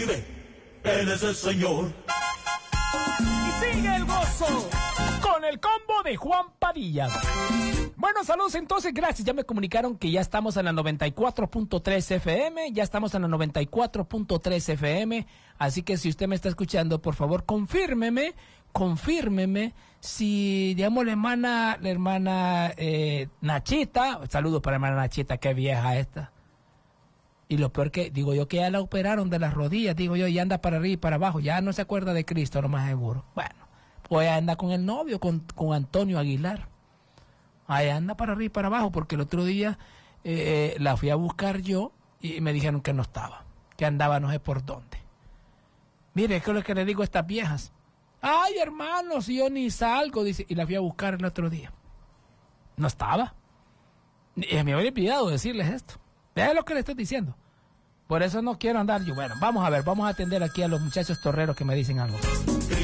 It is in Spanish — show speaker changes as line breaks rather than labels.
vive, Él es el Señor.
Y sigue el gozo con el combo de Juan Padilla. Bueno, saludos entonces, gracias. Ya me comunicaron que ya estamos en la 94.3 FM, ya estamos en la 94.3 FM, así que si usted me está escuchando, por favor, confírmeme si, digamos, la hermana Nachita, saludos para la hermana Nachita, qué vieja esta. Y lo peor que, digo yo, que ya la operaron de las rodillas, digo yo, y anda para arriba y para abajo, ya no se acuerda de Cristo, lo más seguro. Bueno, pues anda con el novio, con Antonio Aguilar. Ahí anda para arriba y para abajo, porque el otro día la fui a buscar yo y me dijeron que no estaba, que andaba no sé por dónde. Mire, ¿qué es lo que le digo a estas viejas? Ay, hermano, si yo ni salgo, dice, y la fui a buscar el otro día. No estaba. Y me había olvidado decirles esto. Es lo que le estoy diciendo. Por eso no quiero andar yo. Bueno, vamos a ver, vamos a atender aquí a los muchachos torreros que me dicen algo.